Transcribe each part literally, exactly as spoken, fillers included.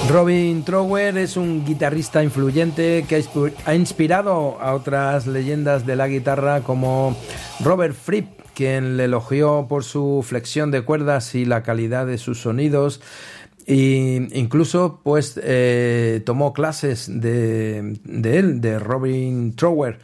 Robin Trower es un guitarrista influyente que ha inspirado a otras leyendas de la guitarra como Robert Fripp, quien le elogió por su flexión de cuerdas y la calidad de sus sonidos. E incluso pues eh, tomó clases de, de él, de Robin Trower.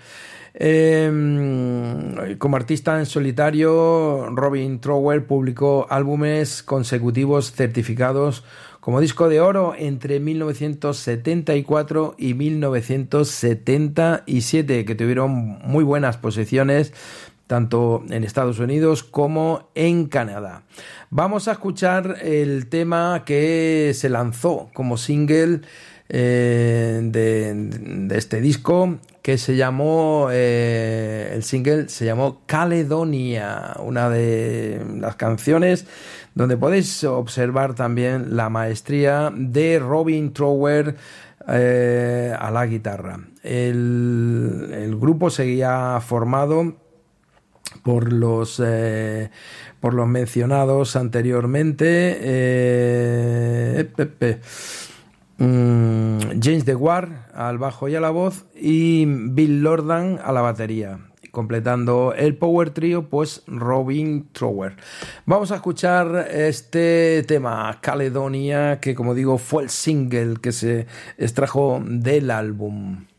Eh, como artista en solitario, Robin Trower publicó álbumes consecutivos certificados como disco de oro entre mil novecientos setenta y cuatro y mil novecientos setenta y siete, que tuvieron muy buenas posiciones tanto en Estados Unidos como en Canadá. Vamos a escuchar el tema que se lanzó como single eh, de, de este disco, que se llamó, eh, el single se llamó Caledonia, una de las canciones donde podéis observar también la maestría de Robin Trower eh, a la guitarra. El, el grupo seguía formado por los eh, por los mencionados anteriormente, eh, pepe, um, James DeWard al bajo y a la voz y Bill Lordan a la batería, completando el power trio pues Robin Trower. Vamos a escuchar este tema Caledonia, que como digo fue el single que se extrajo del álbum.